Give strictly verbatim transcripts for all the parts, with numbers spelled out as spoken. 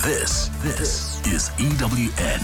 This, this is E W N.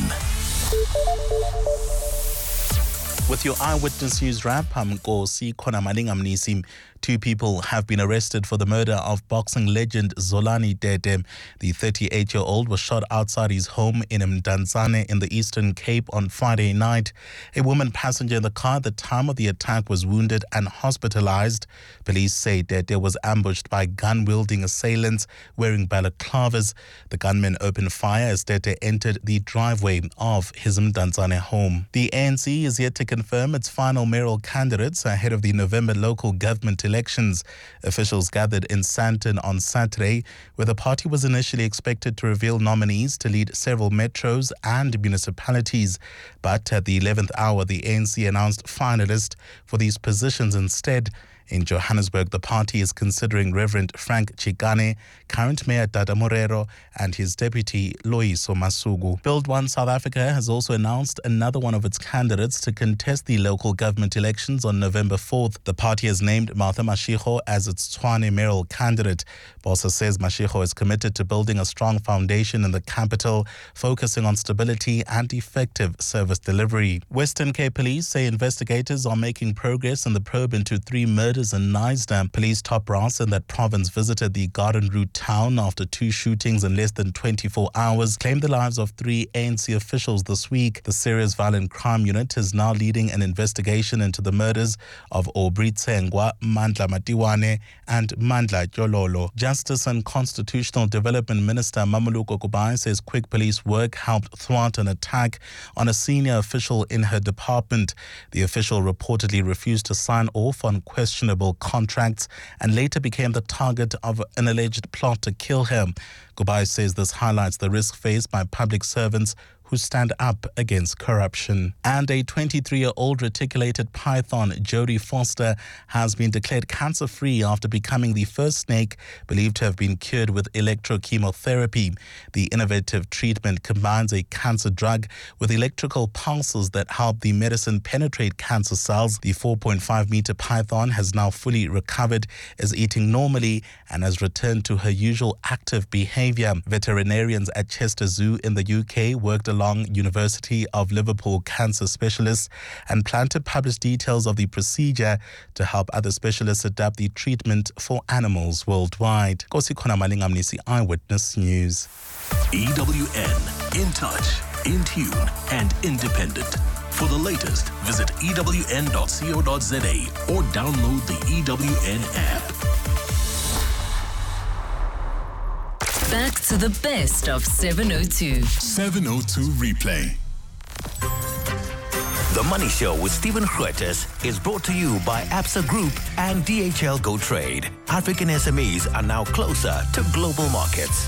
With your Eyewitness News wrap, I'm Nkosi Khonamalinga Mnisi. Two people have been arrested for the murder of boxing legend Zolani Dede. The thirty-eight-year-old was shot outside his home in Mdantsane in the Eastern Cape on Friday night. A woman passenger in the car at the time of the attack was wounded and hospitalized. Police say Dede was ambushed by gun-wielding assailants wearing balaclavas. The gunmen opened fire as Dede entered the driveway of his Mdantsane home. The A N C is yet to confirm its final mayoral candidates ahead of the November local government elections. Officials gathered in Sandton on Saturday, where the party was initially expected to reveal nominees to lead several metros and municipalities. But at the eleventh hour, the A N C announced finalists for these positions instead. In Johannesburg, the party is considering Reverend Frank Chikane, current Mayor Dada Morero, and his deputy Loyiso Masuku. Build One South Africa has also announced another one of its candidates to contest the local government elections on November fourth. The party has named Martha Mashego as its Tshwane mayoral candidate. Bossa says Mashego is committed to building a strong foundation in the capital, focusing on stability and effective service delivery. Western Cape Police say investigators are making progress in the probe into three murders in Knysna. Police top brass in that province visited the Garden Route town after two shootings in less than twenty-four hours claimed the lives of three A N C officials this week. The Serious Violent Crime Unit is now leading an investigation into the murders of Aubrey Tsengwa, Mandla Matiwane and Mandla Jololo. Justice and Constitutional Development Minister Mamuluko Kubai says quick police work helped thwart an attack on a senior official in her department. The official reportedly refused to sign off on questionable contracts and later became the target of an alleged plot to kill him. Kubai says this highlights the risk faced by public servants who stand up against corruption. And a twenty-three-year-old reticulated python, Jodie Foster, has been declared cancer-free after becoming the first snake believed to have been cured with electrochemotherapy. The innovative treatment combines a cancer drug with electrical pulses that help the medicine penetrate cancer cells. The four point five meter python has now fully recovered, is eating normally, and has returned to her usual active behavior. Veterinarians at Chester Zoo in the U K worked along University of Liverpool cancer specialists and plan to publish details of the procedure to help other specialists adapt the treatment for animals worldwide. Nkosi Khonamalinga Mnisi, Eyewitness News. E W N, in touch, in tune, and independent. For the latest, visit E W N dot co dot za or download the E W N app. Back to the best of seven oh two. seven oh two Replay. The Money Show with Stephen Grootes is brought to you by Absa Group and D H L Go Trade. African S M Es are now closer to global markets.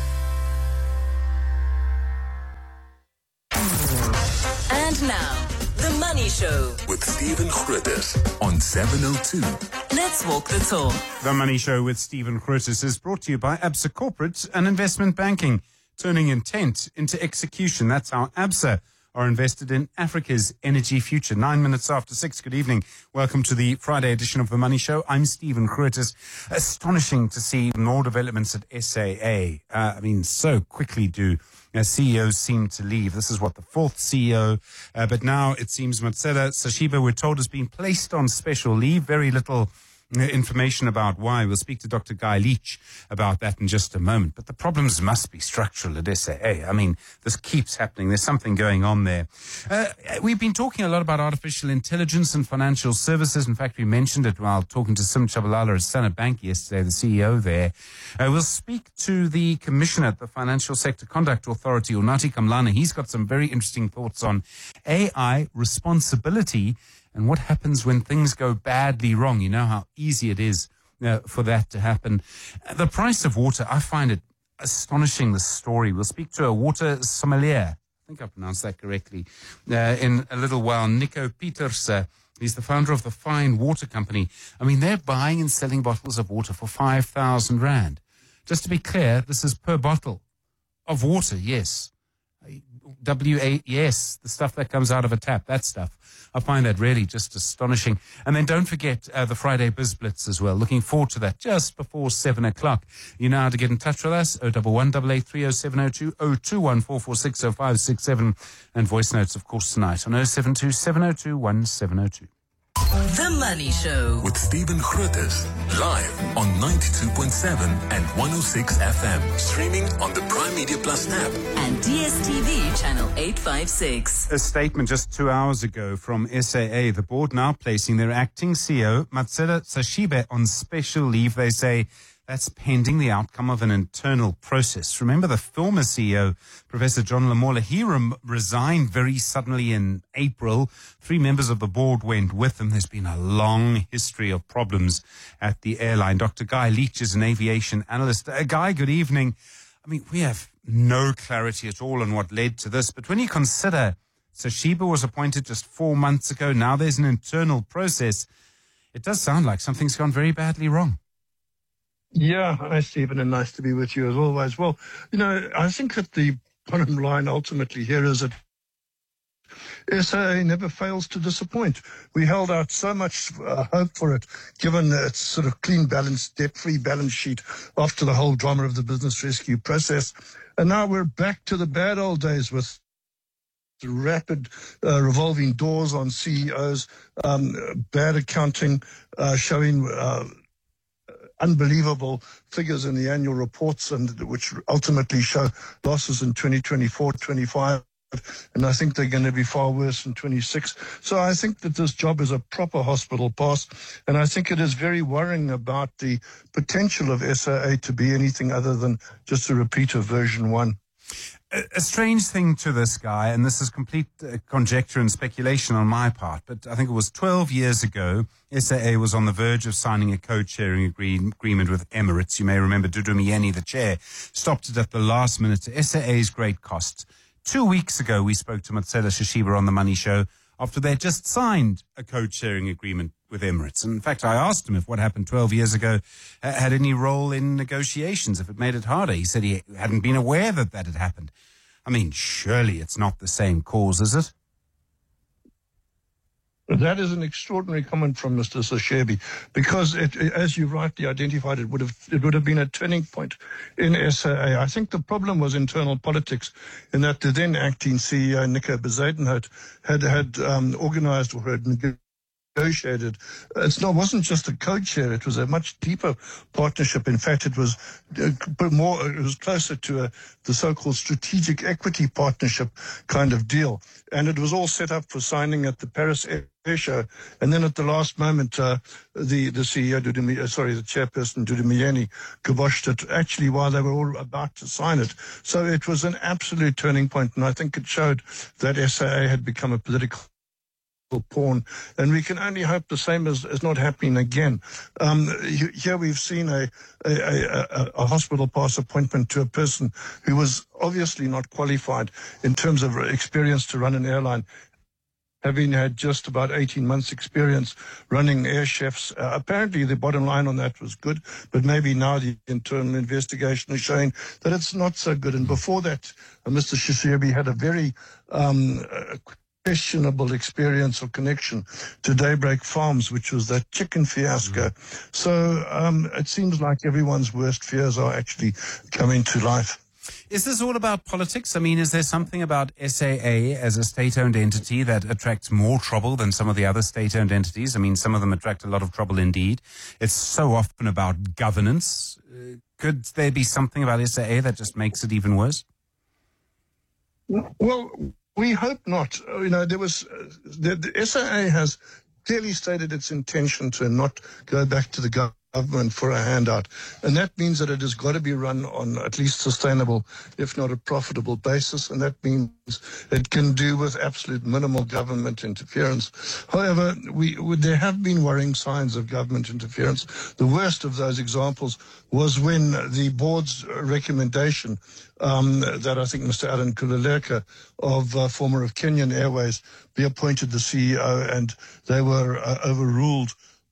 And now, The Money Show with Stephen Grootes on seven oh two. Let's walk the talk. The Money Show with Stephen Grootes is brought to you by Absa Corporate and Investment Banking, turning intent into execution. That's how Absa are invested in Africa's energy future. Nine minutes after six. Good evening. Welcome to the Friday edition of The Money Show. I'm Stephen Grootes. Astonishing to see more developments at S A A. Uh, I mean, so quickly do uh, C E Os seem to leave. This is what, the fourth C E O. Uh, but now it seems Matsela Sashiba, we're told, has been placed on special leave. Very little information about why. We'll speak to Doctor Guy Leach about that in just a moment. But the problems must be structural at S A A. I mean, this keeps happening. There's something going on there. Uh, we've been talking a lot about artificial intelligence and financial services. In fact, we mentioned it while talking to Sim Chabalala at Standard Bank yesterday, the C E O there. Uh, we'll speak to the commissioner at the Financial Sector Conduct Authority, Unathi Kamlana. He's got some very interesting thoughts on A I responsibility and what happens when things go badly wrong. You know how easy it is uh, for that to happen. Uh, the price of water, I find it astonishing, this story. We'll speak to a water sommelier, I think I pronounced that correctly, uh, in a little while. Nico Peters, uh, he's the founder of the Fine Water Company. I mean, they're buying and selling bottles of water for five thousand rand. Just to be clear, this is per bottle of water, yes. W A, yes, the stuff that comes out of a tap, that stuff. I find that really just astonishing. And then don't forget uh, the Friday Biz Blitz as well. Looking forward to that just before seven o'clock. You know how to get in touch with us, oh one one, eight eight three oh seven oh two, oh two one, four four six oh five six seven, and voice notes, of course, tonight on oh seven two, seven oh two, one seven oh two. The Money Show With Stephen Grootes, live on ninety-two point seven and one oh six F M. Streaming on the Prime Media Plus app. and D S T V channel eight five six. A statement just two hours ago from S A A, the board now placing their acting C E O, Matsela Sashibe, on special leave. They say that's pending the outcome of an internal process. Remember the former C E O, Professor John Lamola, he rem- resigned very suddenly in April. Three members of the board went with him. There's been a long history of problems at the airline. Doctor Guy Leach is an aviation analyst. Uh, Guy, good evening. I mean, we have no clarity at all on what led to this, but when you consider Sashibe was appointed just four months ago, now there's an internal process, it does sound like something's gone very badly wrong. Yeah, hi, Stephen, and nice to be with you as always. Well, you know, I think that the bottom line ultimately here is that S A A never fails to disappoint. We held out so much uh, hope for it, given its sort of clean balance, debt-free balance sheet after the whole drama of the business rescue process. And now we're back to the bad old days with rapid uh, revolving doors on C E Os, um, bad accounting, uh, showing uh, unbelievable figures in the annual reports, and which ultimately show losses in twenty twenty-four, twenty-five. And I think they're going to be far worse in twenty-six. So I think that this job is a proper hospital pass. And I think it is very worrying about the potential of S A A to be anything other than just a repeat of version one. A strange thing to this guy, and this is complete uh, conjecture and speculation on my part, but I think it was twelve years ago, S A A was on the verge of signing a code-sharing agree- agreement with Emirates. You may remember Dudu Myeni, the chair, stopped it at the last minute to S A A's great cost. Two weeks ago, we spoke to Matsela Sashibe on The Money Show after they just signed a code-sharing agreement with Emirates. And in fact, I asked him if what happened twelve years ago uh, had any role in negotiations, if it made it harder. He said he hadn't been aware that that had happened. I mean, surely it's not the same cause, is it? That is an extraordinary comment from Mister Sashibe, because, it, as you rightly identified, it would have it would have been a turning point in S A A. I think the problem was internal politics, in that the then acting C E O, Nico Bezuidenhout, had had um, organised or had negotiated. It's not wasn't just a code share; it was a much deeper partnership. In fact, it was uh, more. It was closer to a, the so-called strategic equity partnership kind of deal, and it was all set up for signing at the Paris Air Show. And then at the last moment, uh, the the C E O, Dudu, uh, sorry, the chairperson, Dudu Myeni, kiboshed it actually while they were all about to sign it. So it was an absolute turning point, and I think it showed that S A A had become a political pawn, and we can only hope the same is, is not happening again. Um, here we've seen a, a, a, a hospital pass appointment to a person who was obviously not qualified in terms of experience to run an airline, having had just about eighteen months experience running air chefs. Uh, apparently the bottom line on that was good, but maybe now the internal investigation is showing that it's not so good. And before that, uh, Mister Sashibe had a very um, uh, questionable experience or connection to Daybreak Farms, which was that chicken fiasco. Mm. So um, it seems like everyone's worst fears are actually coming to life. Is this all about politics? I mean, is there something about S A A as a state-owned entity that attracts more trouble than some of the other state-owned entities? I mean, some of them attract a lot of trouble indeed. It's so often about governance. Uh, could there be something about S A A that just makes it even worse? Well, we hope not. You know, there was uh, the, the S A A has clearly stated its intention to not go back to the government for a handout, and that means that it has got to be run on at least sustainable, if not a profitable basis, and that means it can do with absolute minimal government interference. However, we, we there have been worrying signs of government interference. The worst of those examples was when the board's recommendation um, that I think Mister Alan Kululeka of uh, former of Kenyan Airways be appointed the C E O, and they were uh, overruled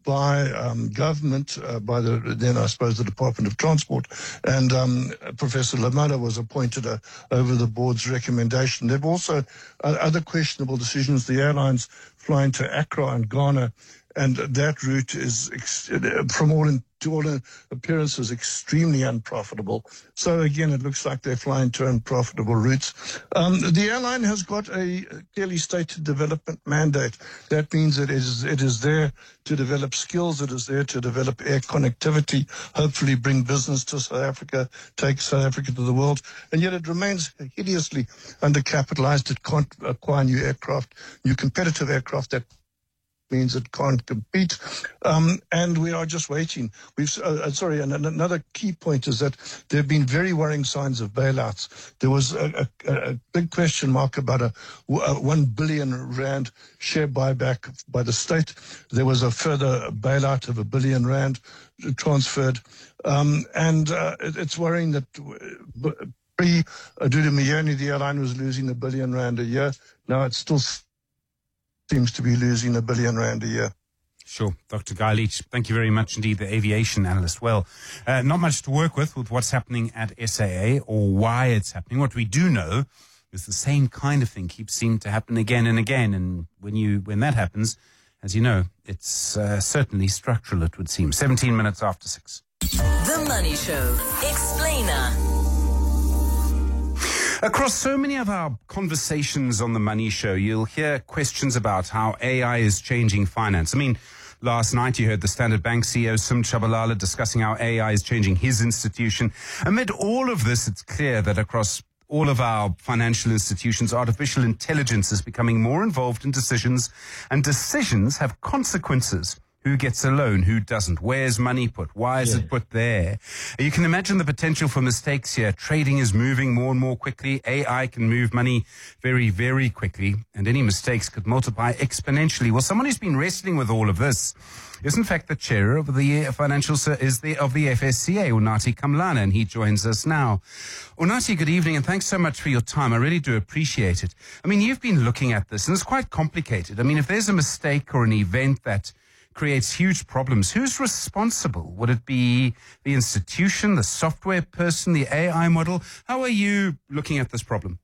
by um, government, uh, by the then I suppose the Department of Transport, and um, Professor Lamada was appointed uh, over the board's recommendation. There were also uh, other questionable decisions. The airlines flying to Accra and Ghana, and that route is, ex- from all in, to all appearances, extremely unprofitable. So again, it looks like they're flying to unprofitable routes. Um, the airline has got a clearly stated development mandate. That means it is it is there to develop skills. It is there to develop air connectivity, hopefully bring business to South Africa, take South Africa to the world. And yet it remains hideously undercapitalized. It can't acquire new aircraft, new competitive aircraft that means it can't compete, um, and we are just waiting. We've uh, sorry, and another key point is that there have been very worrying signs of bailouts. There was a, a, a big question mark about a, a one billion rand share buyback by the state. There was a further bailout of a billion rand transferred, um, and uh, it, it's worrying that pre Aduda Mayoni, the airline was losing a billion rand a year. Now it's still seems to be losing a billion rand a year. Sure. Doctor Guy Leach, thank you very much indeed, the aviation analyst. Well, uh, not much to work with with what's happening at S A A or why it's happening. What we do know is the same kind of thing keeps seeming to happen again and again. And when you when that happens, as you know, it's uh, certainly structural, it would seem. seventeen minutes after six. The Money Show. Explainer. Across so many of our conversations on The Money Show, you'll hear questions about how A I is changing finance. I mean, last night you heard the Standard Bank C E O, Sim Tshabalala, discussing how A I is changing his institution. Amid all of this, it's clear that across all of our financial institutions, artificial intelligence is becoming more involved in decisions, and decisions have consequences. Who gets a loan? Who doesn't? Where's money put? Why is yeah. it put there? You can imagine the potential for mistakes here. Trading is moving more and more quickly. A I can move money very, very quickly, and any mistakes could multiply exponentially. Well, someone who's been wrestling with all of this is, in fact, the chair of the financial is the of the F S C A, Unathi Kamlana, and he joins us now. Unathi, good evening, and thanks so much for your time. I really do appreciate it. I mean, you've been looking at this, and it's quite complicated. I mean, if there's a mistake or an event that creates huge problems, who's responsible? Would it be the institution, the software person, the A I model? How are you looking at this problem?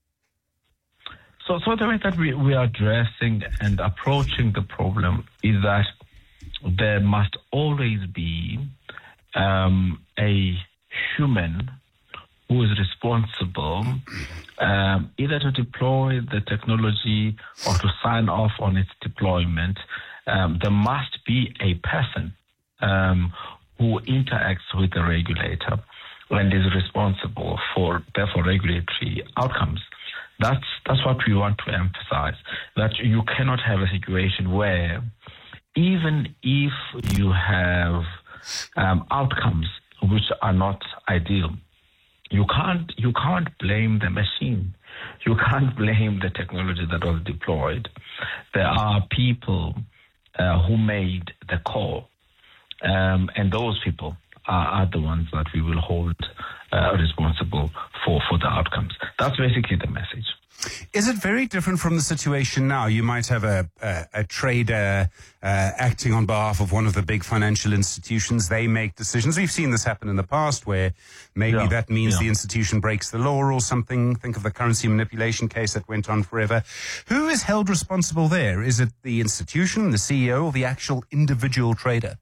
So, so the way that we, we are addressing and approaching the problem is that there must always be um, a human who is responsible um, either to deploy the technology or to sign off on its deployment. Um, there must be a person um, who interacts with the regulator and is responsible for, therefore, regulatory outcomes. That's that's what we want to emphasize, that you cannot have a situation where even if you have um, outcomes which are not ideal, you can't you can't blame the machine. You can't blame the technology that was deployed. There are people Uh, who made the call, um, and those people are, are the ones that we will hold uh, responsible for, for the outcomes. That's basically the message. Is it very different from the situation now? You might have a, a, a trader uh, acting on behalf of one of the big financial institutions. They make decisions. We've seen this happen in the past where maybe yeah, that means yeah. the institution breaks the law or something. Think of the currency manipulation case that went on forever. Who is held responsible there? Is it the institution, the C E O, or the actual individual trader?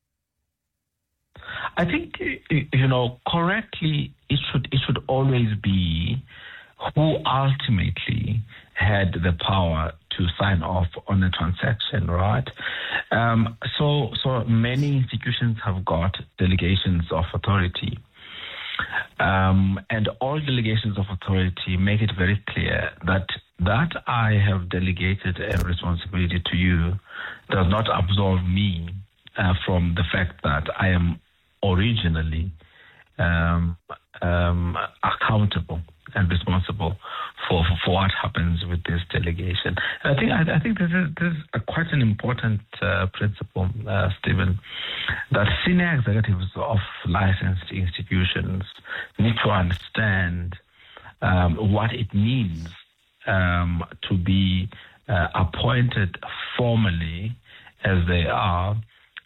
I think, you know, correctly, it should it should always be who ultimately had the power to sign off on a transaction, right? Um, so, so many institutions have got delegations of authority. Um, and all delegations of authority make it very clear that that I have delegated a responsibility to you does not absolve me uh, from the fact that I am originally um, um, accountable and responsible for, for, for what happens with this delegation. And I think I, I think this is, this is a, quite an important uh, principle, uh, Stephen, that senior executives of licensed institutions need to understand um, what it means um, to be uh, appointed formally as they are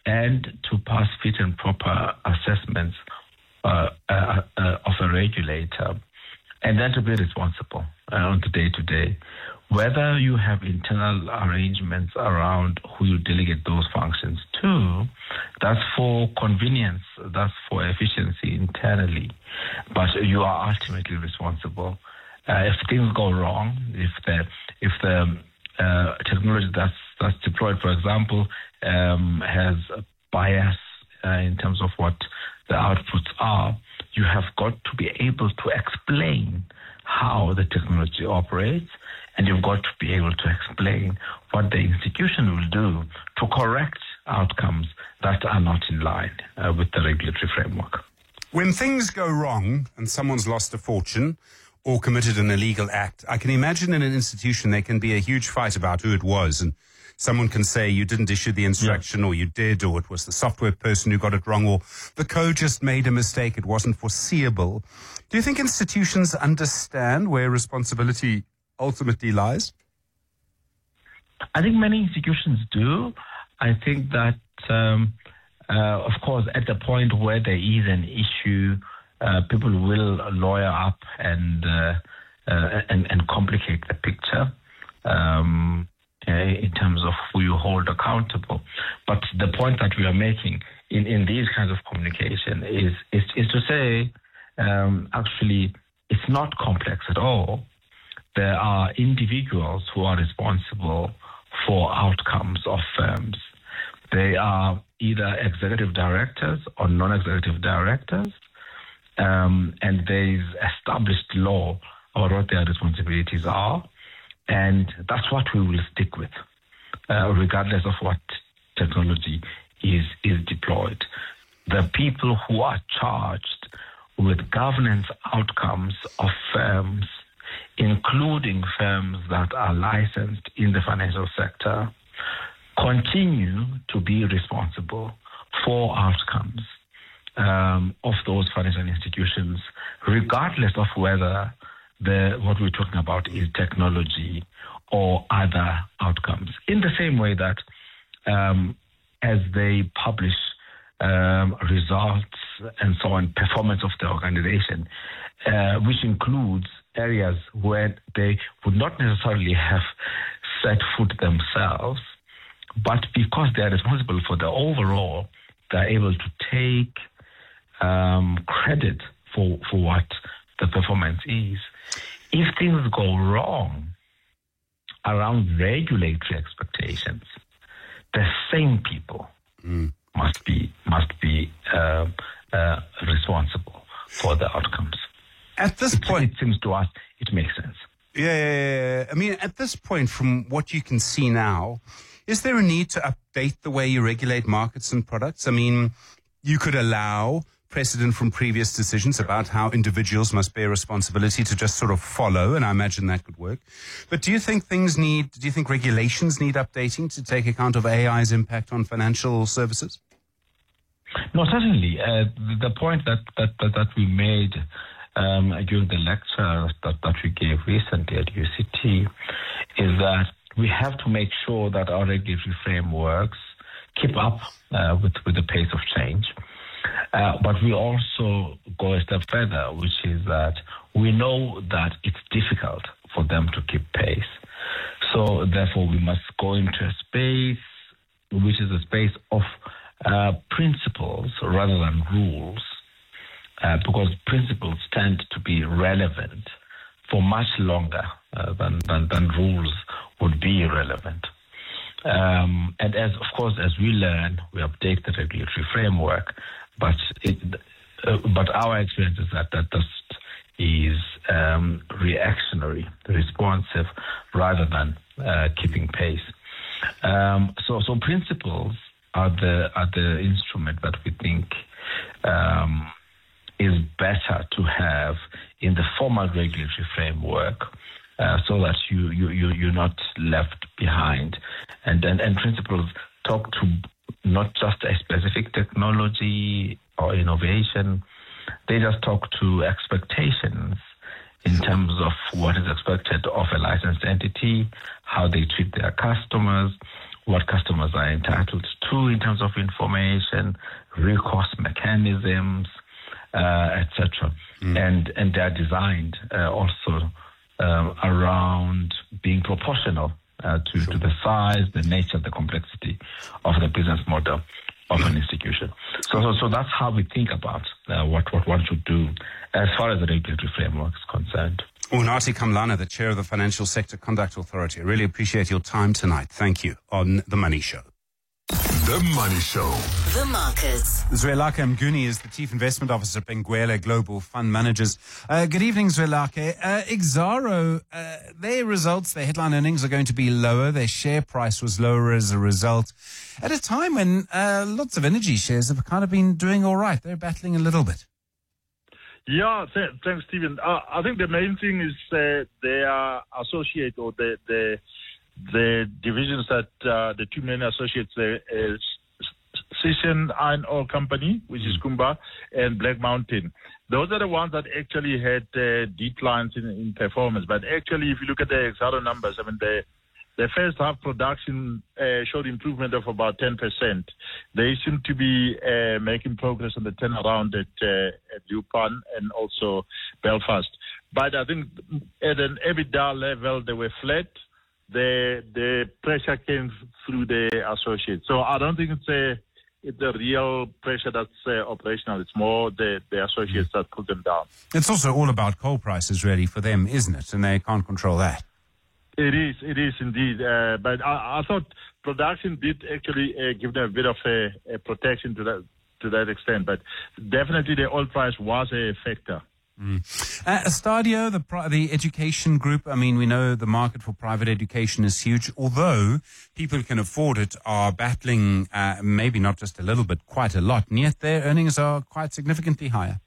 and to pass fit and proper assessments uh, uh, uh, of a regulator, and then to be responsible uh, on the day-to-day. Whether you have internal arrangements around who you delegate those functions to, that's for convenience, that's for efficiency internally, but you are ultimately responsible. Uh, if things go wrong, if the if the uh, technology that's that's deployed, for example, um, has a bias uh, in terms of what the outputs are, you have got to be able to explain how the technology operates, and you've got to be able to explain what the institution will do to correct outcomes that are not in line uh, with the regulatory framework. When things go wrong and someone's lost a fortune or committed an illegal act, I can imagine in an institution there can be a huge fight about who it was, and someone can say you didn't issue the instruction, yeah. or you did, or it was the software person who got it wrong, or the code just made a mistake, it wasn't foreseeable. Do you think institutions understand where responsibility ultimately lies? I think many institutions do. I think that, um, uh, of course, at the point where there is an issue, uh, people will lawyer up and uh, uh, and, and complicate the picture um, uh, in terms of who you hold accountable. But the point that we are making in, in these kinds of communication is is, is to say, um, actually, it's not complex at all. There are individuals who are responsible for outcomes of firms. They are either executive directors or non-executive directors, um, and there's established law about what their responsibilities are, and that's what we will stick with, uh, regardless of what technology is is deployed. The people who are charged with governance outcomes of firms, including firms that are licensed in the financial sector, continue to be responsible for outcomes um, of those financial institutions, regardless of whether the what we're talking about is technology or other outcomes. In the same way that um, as they publish um, results and so on, performance of the organization, uh, which includes areas where they would not necessarily have set foot themselves, but because they are responsible for the overall, they're able to take um, credit for for what the performance is. If things go wrong around regulatory expectations, the same people mm. must be must be uh, uh, responsible for the outcomes. At this it, point, it seems to us it makes sense. Yeah, yeah, yeah, I mean, at this point, from what you can see now, is there a need to update the way you regulate markets and products? I mean, you could allow precedent from previous decisions about how individuals must bear responsibility to just sort of follow, and I imagine that could work. But do you think things need, do you think regulations need updating to take account of A I's impact on financial services? No, certainly. Uh, the point that, that, that, that we made um, during the lecture that, that we gave recently at U C T is that we have to make sure that our regulatory frameworks keep up uh, with, with the pace of change. Uh, but we also go a step further, which is that we know that it's difficult for them to keep pace. So therefore we must go into a space which is a space of uh, principles rather than rules, uh, because principles tend to be relevant for much longer uh, than, than, than rules would be relevant. Um, and as, of course, as we learn, we update the regulatory framework, but it, uh, but our experience is that that just is um, reactionary, responsive, rather than uh, keeping pace. Um, so, so principles are the are the instrument that we think um, is better to have in the formal regulatory framework, uh, so that you you you you're not left behind, and and, and principles talk to not just a specific technology or innovation. They just talk to expectations in terms of what is expected of a licensed entity, how they treat their customers, what customers are entitled to in terms of information, recourse mechanisms, uh, et cetera. Mm. And and they are designed uh, also uh, around being proportional uh, to, sure. to the size, the nature, the complexity of the business model of an institution. So, so, so that's how we think about uh, what, what one should do as far as the regulatory framework is concerned. Unathi Kamlana, the chair of the Financial Sector Conduct Authority. I really appreciate your time tonight. Thank you on The Money Show. The Money Show. The Markets. Zwelakhe Mguni is the Chief Investment Officer at Benguela Global Fund Managers. Uh, good evening, Zwelakhe. Uh, Exxaro, uh, their results, their headline earnings are going to be lower. Their share price was lower as a result. At a time when uh, lots of energy shares have kind of been doing all right. They're battling a little bit. Yeah, th- thanks, Stephen. Uh, I think the main thing is uh, their associate or the the, the divisions that uh, the two main associates, the uh, Sishen Iron Ore Company, which is Kumba, and Black Mountain. Those are the ones that actually had uh, declines in, in performance. But actually, if you look at the Exxaro numbers, I mean, the The first half production uh, showed improvement of about ten percent. They seem to be uh, making progress on the turnaround at, uh, at Lupan and also Belfast. But I think at an EBITDA level, they were flat. The the pressure came through the associates. So I don't think it's a it's a real pressure that's uh, operational. It's more the, the associates that put them down. It's also all about coal prices, really, for them, isn't it? And they can't control that. It is, it is indeed. Uh, but I, I thought production did actually uh, give them a bit of a, a protection to that to that extent. But definitely the oil price was a factor. Mm. Uh, Stadio, the the education group, I mean, we know the market for private education is huge, although people who can afford it are battling uh, maybe not just a little bit, quite a lot, and yet their earnings are quite significantly higher.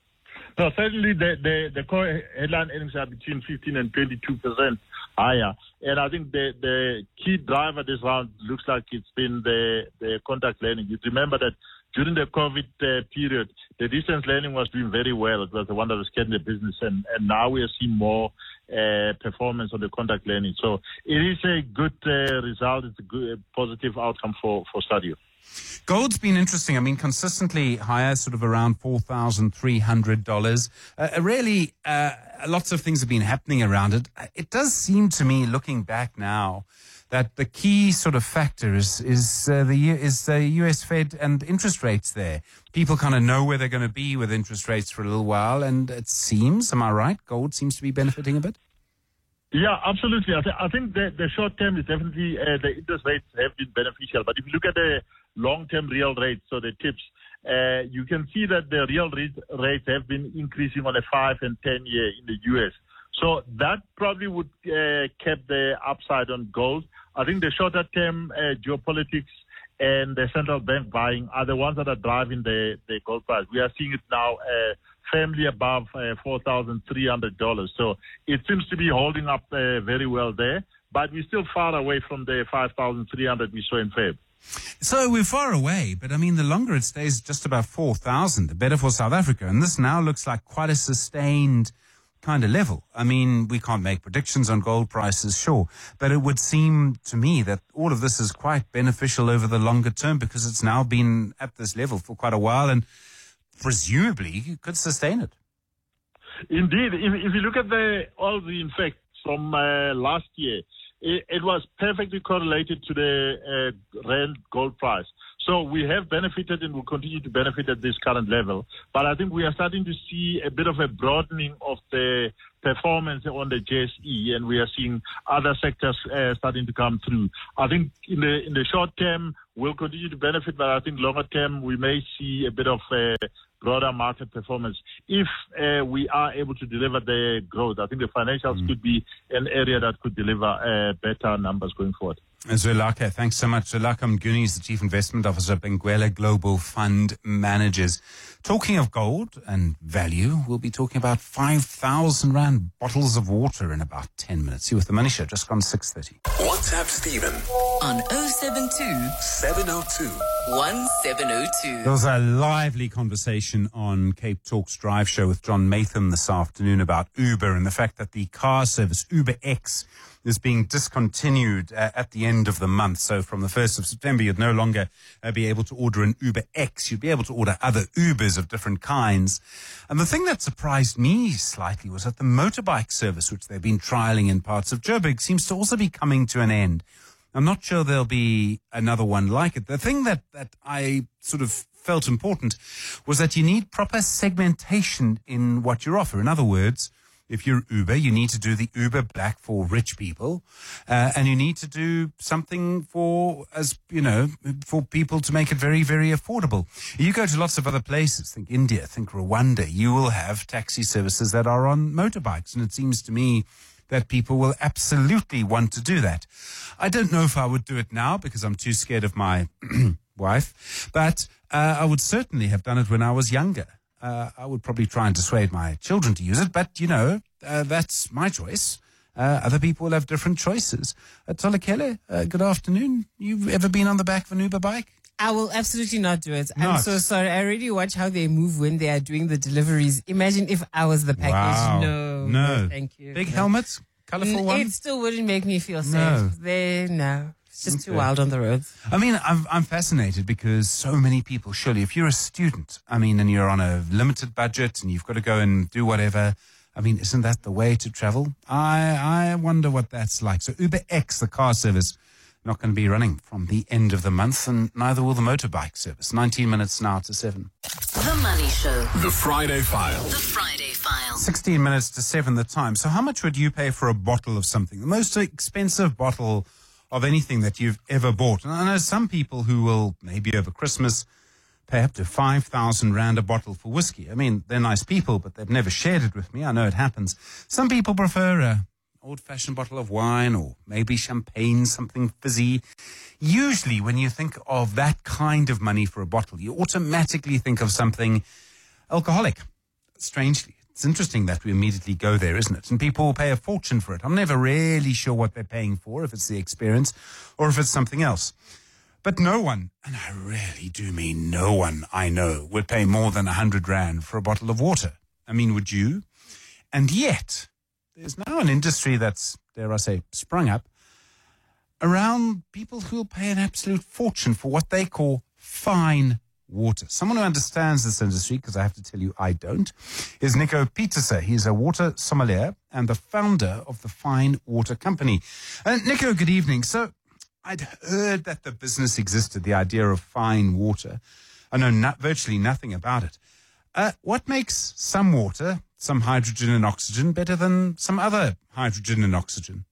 No, certainly the, the, the core headline earnings are between fifteen and twenty-two percent higher. And I think the, the key driver this round looks like it's been the, the contact learning. You remember that during the COVID uh, period, the distance learning was doing very well. It was the one that was getting the business. And, and now we are seeing more uh, performance on the contact learning. So it is a good uh, result. It's a good, a positive outcome for, for Stadio. Gold's been interesting. I mean, consistently higher, sort of around four thousand three hundred dollars. Uh, really, uh, lots of things have been happening around it. It does seem to me, looking back now, that the key sort of factor is is uh, the is the U S Fed and interest rates there. People kind of know where they're going to be with interest rates for a little while, and it seems, am I right, gold seems to be benefiting a bit? Yeah, absolutely. I, th- I think the, the short term is definitely uh, the interest rates have been beneficial. But if you look at the long-term real rates, so the tips, uh, you can see that the real rate, rates have been increasing on a five and ten year in the U S. So that probably would uh, keep the upside on gold. I think the shorter term uh, geopolitics and the central bank buying are the ones that are driving the, the gold price. We are seeing it now uh, firmly above uh, four thousand three hundred dollars. So it seems to be holding up uh, very well there, but we're still far away from the five thousand three hundred we saw in February. So we're far away, but I mean, the longer it stays just about four thousand, the better for South Africa. And this now looks like quite a sustained kind of level. I mean, we can't make predictions on gold prices, sure, but it would seem to me that all of this is quite beneficial over the longer term because it's now been at this level for quite a while and presumably you could sustain it. Indeed. If, if you look at the all the effects from uh, last year, it, it was perfectly correlated to the uh, rand gold price. So we have benefited and will continue to benefit at this current level. But I think we are starting to see a bit of a broadening of the performance on the J S E, and we are seeing other sectors uh, starting to come through. I think in the in the short term, we'll continue to benefit, but I think longer term, we may see a bit of uh, broader market performance if uh, we are able to deliver the growth. I think the financials mm. could be an area that could deliver uh, better numbers going forward. Zwelakhe, thanks so much. Zwelakhe Mguni is the Chief Investment Officer at Benguela Global Fund Managers. Talking of gold and value, we'll be talking about five thousand rand bottles of water in about ten minutes. You with The Money Show, just gone six thirty. WhatsApp Stephen on oh seven two, seven oh two, one seven oh two. There was a lively conversation on Cape Talk's Drive Show with John Matham this afternoon about Uber and the fact that the car service, UberX, is being discontinued uh, at the end of the month. So from the first of September, you'd no longer uh, be able to order an Uber X. You'd be able to order other Ubers of different kinds. And the thing that surprised me slightly was that the motorbike service, which they've been trialing in parts of Joburg, seems to also be coming to an end. I'm not sure there'll be another one like it. The thing that, that I sort of felt important was that you need proper segmentation in what you offer. In other words, if you're Uber, you need to do the Uber Black for rich people, uh, and you need to do something for, as you know, for people to make it very, very affordable. You go to lots of other places, think India, think Rwanda, you will have taxi services that are on motorbikes, and it seems to me that people will absolutely want to do that. I don't know if I would do it now because I'm too scared of my wife, but uh, I would certainly have done it when I was younger. Uh, I would probably try and dissuade my children to use it, but, you know, uh, that's my choice. Uh, other people will have different choices. Uh, Tolekele, uh, good afternoon. You've ever been on the back of an Uber bike? I will absolutely not do it. Not. I'm so sorry. I already watch how they move when they are doing the deliveries. Imagine if I was the package. Wow. No, No. no, thank you. Big No. helmets? Colourful N- one? It still wouldn't make me feel safe. No. They, no. It's just too Okay. wild on the roads. I mean, I'm, I'm fascinated because so many people, surely, if you're a student, I mean, and you're on a limited budget and you've got to go and do whatever, I mean, isn't that the way to travel? I I wonder what that's like. So Uber X, the car service, not going to be running from the end of the month, and neither will the motorbike service. nineteen minutes now to seven. The Money Show. The Friday File. The Friday File. sixteen minutes to seven the time. So how much would you pay for a bottle of something? The most expensive bottle of anything that you've ever bought. And I know some people who will, maybe over Christmas, pay up to five thousand rand a bottle for whiskey. I mean, they're nice people, but they've never shared it with me. I know it happens. Some people prefer a old-fashioned bottle of wine or maybe champagne, something fizzy. Usually when you think of that kind of money for a bottle, you automatically think of something alcoholic. Strangely. It's interesting that we immediately go there, isn't it? And people will pay a fortune for it. I'm never really sure what they're paying for, if it's the experience or if it's something else. But no one, and I really do mean no one I know, would pay more than one hundred rand for a bottle of water. I mean, would you? And yet, there's now an industry that's, dare I say, sprung up around people who'll pay an absolute fortune for what they call fine water. Someone who understands this industry, because I have to tell you I don't, is Nico Pieterse. He's a water sommelier and the founder of the Fine Water Company. Uh, Nico, good evening. So I'd heard that the business existed, the idea of fine water. I know not, virtually nothing about it. Uh, what makes some water, some hydrogen and oxygen, better than some other hydrogen and oxygen?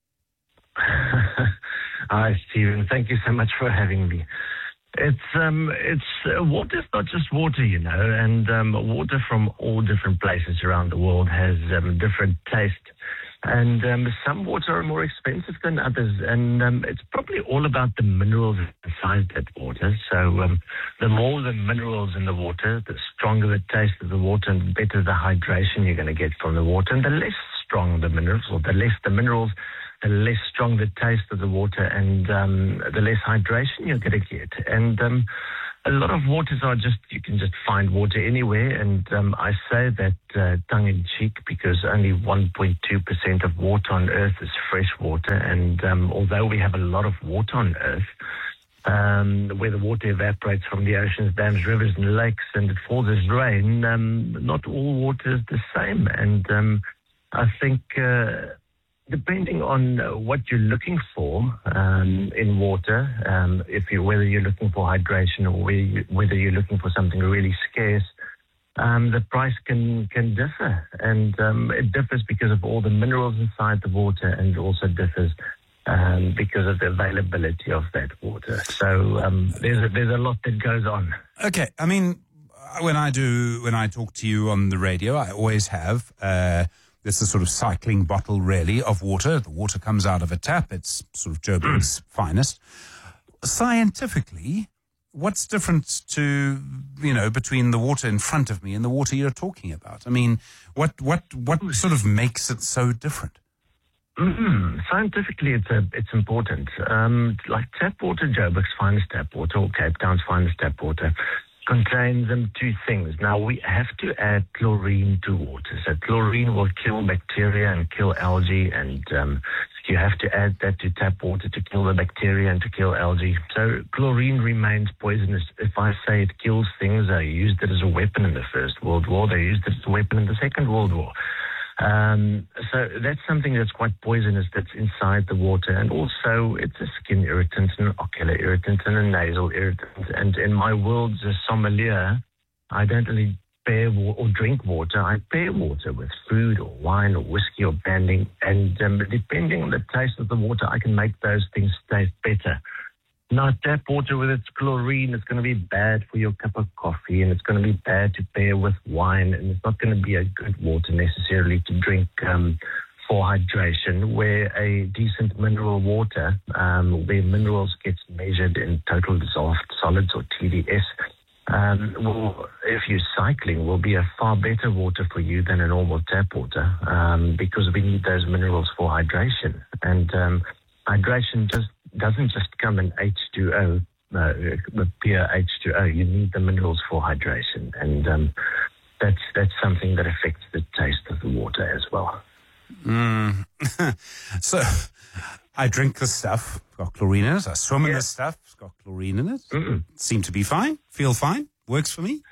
Hi, Stephen. Thank you so much for having me. It's um, it's uh, water's not just water, you know, and um, water from all different places around the world has um, different taste. And um, some water are more expensive than others, and um, it's probably all about the minerals inside that water. So um, the more the minerals in the water, the stronger the taste of the water, and the better the hydration you're going to get from the water. And the less strong the minerals, or the less the minerals, the less strong the taste of the water, and um, the less hydration you're going to get. And um, a lot of waters are just, you can just find water anywhere. And um, I say that uh, tongue-in-cheek because only one point two percent of water on Earth is fresh water. And um, although we have a lot of water on Earth, um, where the water evaporates from the oceans, dams, rivers, and lakes, and it falls as rain, um, not all water is the same. And um, I think... Uh, Depending on uh, what you're looking for um, in water, um, if you whether you're looking for hydration or whether, you, whether you're looking for something really scarce, um, the price can can differ, and um, it differs because of all the minerals inside the water, and also differs um, because of the availability of that water. So um, there's a, there's a lot that goes on. Okay, I mean, when I do when I talk to you on the radio, I always have. Uh, This is sort of cycling bottle, really, of water. The water comes out of a tap. It's sort of Joburg's finest. Scientifically, what's different to, you know, between the water in front of me and the water you're talking about? I mean, what what what sort of makes it so different? Mm-hmm. Scientifically, it's a, it's important. Um, like tap water, Joburg's finest tap water, or Cape Town's finest tap water, contains um, two things. Now, we have to add chlorine to water. So chlorine will kill bacteria and kill algae and um, You have to add that to tap water to kill the bacteria and to kill algae. So chlorine remains poisonous. If I say it kills things, they used it as a weapon in the First World War. They used it as a weapon in the Second World War. Um, so that's something that's quite poisonous that's inside the water. And also it's a skin irritant, an ocular irritant, and a nasal irritant. And in my world as a sommelier, I don't really pair wa- or drink water. I pair water with food or wine or whiskey or brandy. And um, depending on the taste of the water, I can make those things taste better. Now, tap water with its chlorine, it's going to be bad for your cup of coffee, and it's going to be bad to pair with wine, and it's not going to be a good water necessarily to drink um, for hydration, where a decent mineral water, um, where minerals gets measured in total dissolved solids or T D S, um, will, if you're cycling, will be a far better water for you than a normal tap water, um, because we need those minerals for hydration. And um, hydration just doesn't just come in H two O, uh, with pure H two O. You need the minerals for hydration, and um, that's that's something that affects the taste of the water as well. Mm. So I drink this stuff, it's got chlorine in it. I swim in Yeah. this stuff, it's got chlorine in it. Mm-mm. Seem to be fine, feel fine, works for me.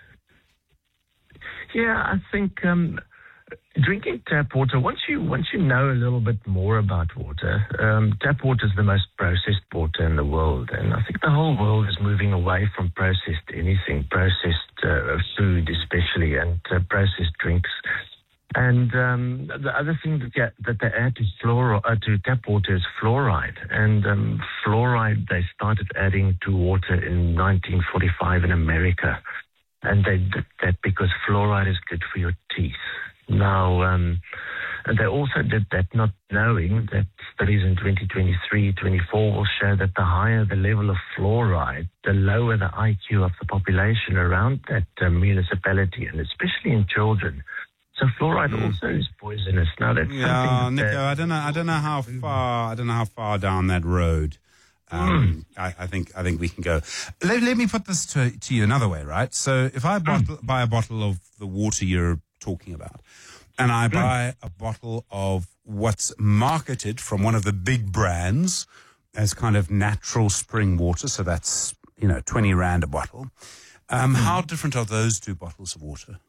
Yeah, I think um, drinking tap water, once you once you know a little bit more about water, um, tap water is the most processed water in the world. And I think the whole world is moving away from processed anything, processed uh, food especially, and uh, processed drinks. And um, the other thing that, get, that they add to, fluoro, uh, to tap water is fluoride. And um, fluoride they started adding to water in nineteen forty-five in America. And they did that because fluoride is good for your teeth. Now, um, and they also did that not knowing that studies in twenty twenty-three, twenty-four will show that the higher the level of fluoride, the lower the I Q of the population around that uh, municipality, and especially in children. So fluoride mm. also is poisonous. Now that's Yeah, something that Nico, I don't know. I don't know how far. I don't know how far down that road. Um, mm. I, I think. I think we can go. Let, let me put this to, to you another way, right? So, if I bottle, buy a bottle of the water you're talking about, and I buy a bottle of what's marketed from one of the big brands as kind of natural spring water, so that's you know twenty rand a bottle. Um, mm. How different are those two bottles of water?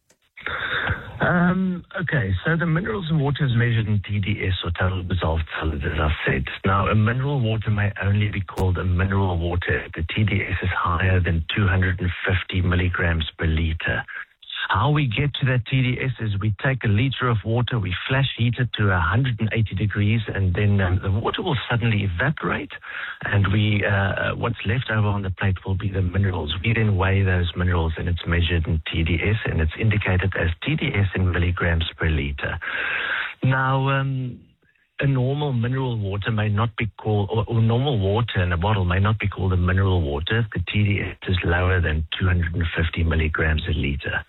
Um, okay, so the minerals in water is measured in T D S, or total dissolved solids, as I said. Now, a mineral water may only be called a mineral water if the T D S is higher than two hundred fifty milligrams per liter. How we get to that T D S is we take a liter of water, we flash heat it to one hundred eighty degrees, and then um, the water will suddenly evaporate, and we uh, what's left over on the plate will be the minerals. We then weigh those minerals, and it's measured in T D S, and it's indicated as T D S in milligrams per liter. Now, um, a normal mineral water may not be called, or, or normal water in a bottle may not be called a mineral water if the T D S is lower than two hundred fifty milligrams a liter.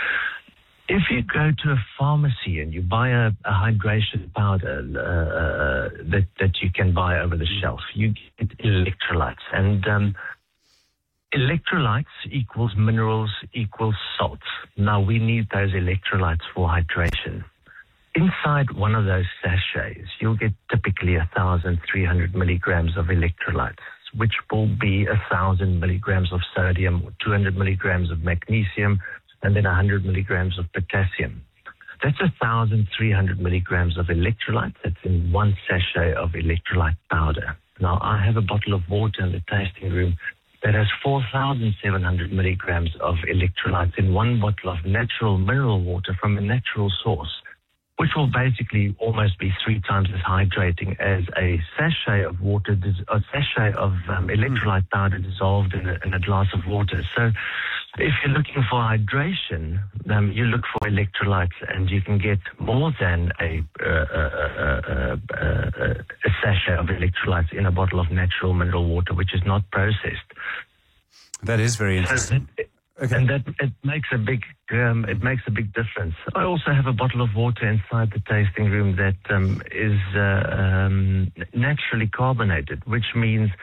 If you go to a pharmacy and you buy a, a hydration powder uh, that, that you can buy over the shelf, you get electrolytes. And um, electrolytes equals minerals equals salts. Now, we need those electrolytes for hydration. Inside one of those sachets, you'll get typically one thousand three hundred milligrams of electrolytes, which will be one thousand milligrams of sodium, or two hundred milligrams of magnesium, and then one hundred milligrams of potassium. That's one thousand three hundred milligrams of electrolytes. That's in one sachet of electrolyte powder. Now, I have a bottle of water in the tasting room that has four thousand seven hundred milligrams of electrolytes in one bottle of natural mineral water from a natural source, which will basically almost be three times as hydrating as a sachet of water, a sachet of um, electrolyte powder dissolved in a, in a glass of water. So if you're looking for hydration, um, you look for electrolytes, and you can get more than a, uh, uh, uh, uh, a sachet of electrolytes in a bottle of natural mineral water, which is not processed. That is very interesting. So, Okay. And that it makes a big um, it makes a big difference. I also have a bottle of water inside the tasting room that um, is uh, um, naturally carbonated, which means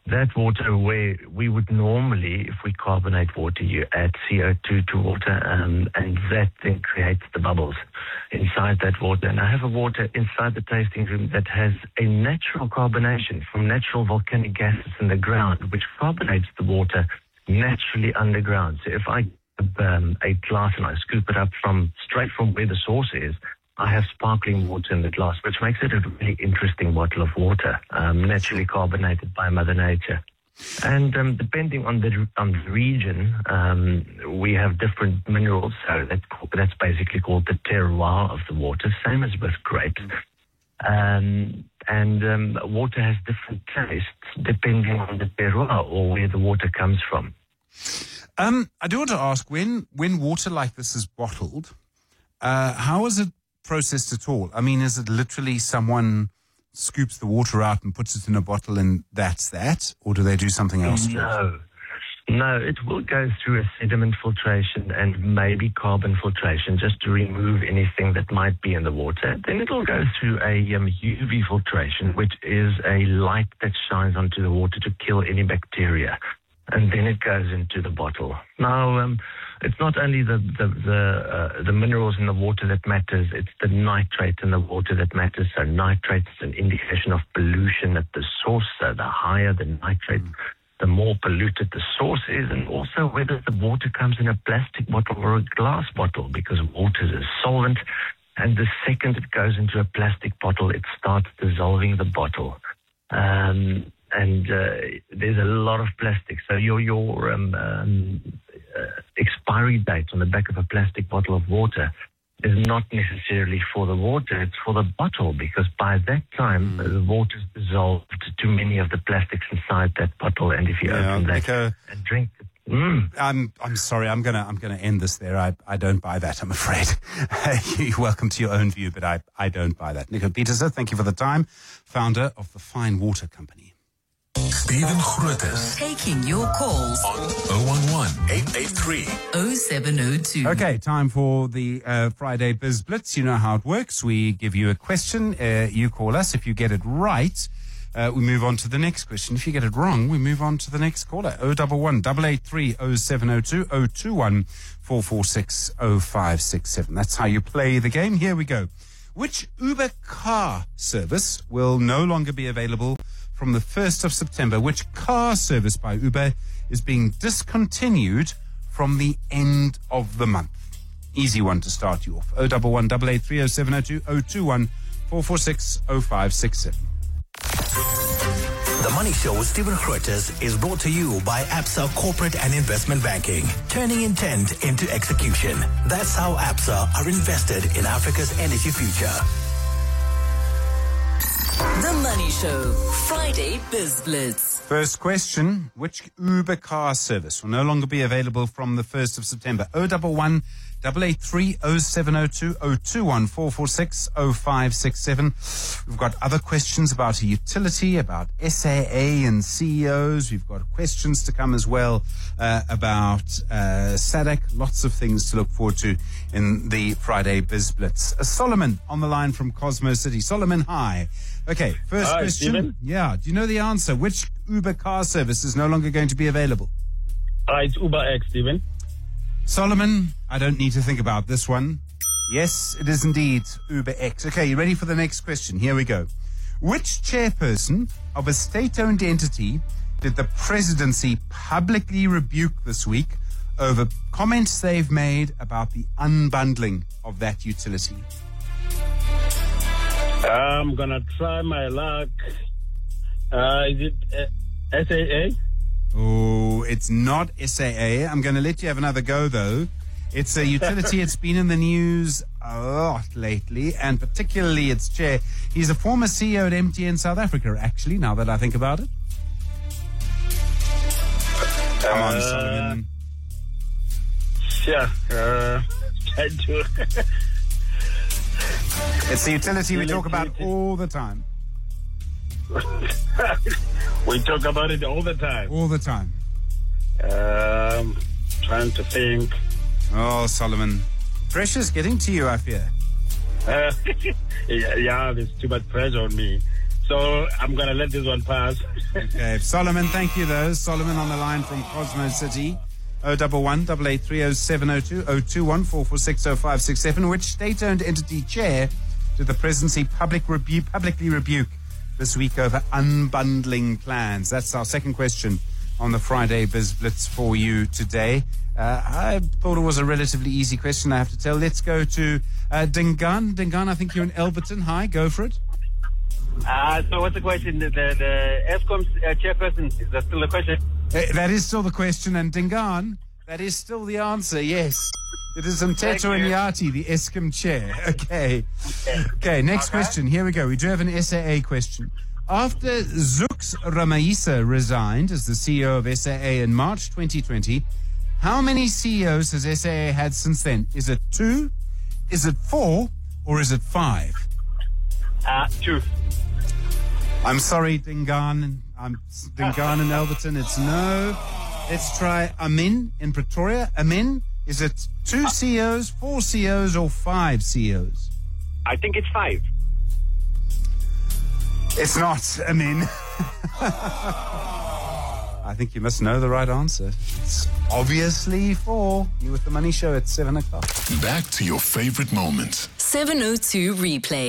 that water where we would normally, if we carbonate water, you add C O two to water, um, and that then creates the bubbles inside that water. And I have a water inside the tasting room that has a natural carbonation from natural volcanic gases in the ground, which carbonates the water naturally underground. So if I um, a glass and I scoop it up from straight from where the source is, I have sparkling water in the glass, which makes it a really interesting bottle of water, um, naturally carbonated by Mother Nature. And um, depending on the on the region, um, we have different minerals. So that's, that's basically called the terroir of the water, same as with grapes. Um, and um, water has different tastes depending on the terroir or where the water comes from. Um, I do want to ask, when when water like this is bottled, uh, how is it processed at all? I mean, is it literally someone scoops the water out and puts it in a bottle and that's that? Or do they do something else to it? No. No, it will go through a sediment filtration and maybe carbon filtration just to remove anything that might be in the water. Then it will go through a um, U V filtration, which is a light that shines onto the water to kill any bacteria. And then it goes into the bottle. Now, um, it's not only the the the, uh, the minerals in the water that matters, it's the nitrate in the water that matters. So nitrate is an indication of pollution at the source. So the higher the nitrate, the more polluted the source is, and also whether the water comes in a plastic bottle or a glass bottle, because water is a solvent, and the second it goes into a plastic bottle, it starts dissolving the bottle. Um, and uh, there's a lot of plastic. So your your um, um, uh, expiry date on the back of a plastic bottle of water is not necessarily for the water, it's for the bottle, because by that time, mm. the water's dissolved to many of the plastics inside that bottle, and if you yeah, open that Nico, and drink it, mm. I'm I'm sorry, I'm gonna I'm gonna end this there. I I don't buy that, I'm afraid. You're welcome to your own view, but I, I don't buy that. Nico Pieterse, thank you for the time, founder of the Fine Water Company. Stephen Grootes. Taking your calls on oh one one, eight eight three, oh seven oh two. Okay, time for the uh, Friday Biz Blitz. You know how it works. We give you a question. Uh, you call us. If you get it right, uh, we move on to the next question. If you get it wrong, we move on to the next caller. oh one one, eight eight three, oh seven oh two, oh two one, four four six, oh five six seven. That's how you play the game. Here we go. Which Uber car service will no longer be available from the first of September? Which car service by Uber is being discontinued from the end of the month? Easy one to start you off. oh one one, eight eight three, oh seven oh two, oh two one, four four six, oh five six seven. The Money Show with Stephen Grootes is brought to you by Absa Corporate and Investment Banking, turning intent into execution. That's how Absa are invested in Africa's energy future. The Money Show, Friday Biz Blitz. First question, which Uber car service will no longer be available from the first of September? oh one one, eight eight three, oh seven oh two, oh two one, four four six, oh five six seven. We've got other questions about a utility, about S A A and C E Os. We've got questions to come as well uh, about uh, S A D C. Lots of things to look forward to in the Friday Biz Blitz. Uh, Solomon on the line from Cosmo City. Solomon, hi. Okay, first Hi, question. Stephen. Yeah, do you know the answer? Which Uber car service is no longer going to be available? Uh, it's Uber X, Stephen. Solomon, I don't need to think about this one. Yes, it is indeed Uber X. Okay, you ready for the next question? Here we go. Which chairperson of a state-owned entity did the presidency publicly rebuke this week over comments they've made about the unbundling of that utility? I'm going to try my luck. Uh, is it uh, S A A? Oh, it's not S A A. I'm going to let you have another go, though. It's a utility. It's been in the news a lot lately, and particularly its chair. He's a former C E O at M T N South Africa, actually, now that I think about it. Come on, uh, Solomon. Yeah. Uh, I do. It's the utility we talk about all the time. We talk about it all the time. All the time. Um, trying to think. Oh, Solomon. Pressure's getting to you, I fear. Uh, yeah, yeah, there's too much pressure on me. So I'm going to let this one pass. Okay. Solomon, thank you, though. Solomon on the line from Cosmo City. oh one one, eight eight three, oh seven oh two, oh two one, four four six, oh five six seven. Which state-owned entity chair did the presidency public rebu- publicly rebuke this week over unbundling plans? That's our second question on the Friday Biz Blitz for you today. Uh, I thought it was a relatively easy question, I have to tell. Let's go to uh, Dingaan. Dingaan, I think you're in Elberton. Hi, go for it. Uh, so what's the question? The, the, the ESCOM uh, chairperson, is that still the question? Uh, that is still the question, and Dingaan, that is still the answer, yes. It is Mteto Nyati, the ESCOM chair. Okay. Okay, next okay. question. Here we go. We do have an S A A question. After Zux Ramaisa resigned as the C E O of S A A in March twenty twenty, how many C E Os has S A A had since then? Is it two, is it four, or is it five? Uh, two. I'm sorry, Dingaan. I'm Dingaan in Elberton. It's no. Let's try Amin in Pretoria. Amin, is it two C E Os, four C E Os, or five C E Os? I think it's five. It's not, Amin. I think you must know the right answer. It's obviously four. You with the Money Show at seven o'clock. Back to your favorite moments. seven oh two Replay.